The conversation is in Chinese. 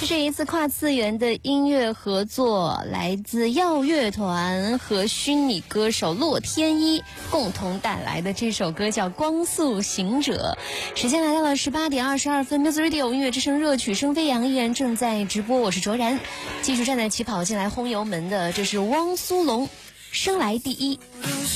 这是一次跨次元的音乐合作，来自耀乐团和虚拟歌手洛天依共同带来的这首歌叫《光速行者》。时间来到了18点22分 ，Music Radio 音乐之声热曲声飞扬依然正在直播，我是卓然。继续站在起跑线来轰油门的，这是汪苏泷，生来第一。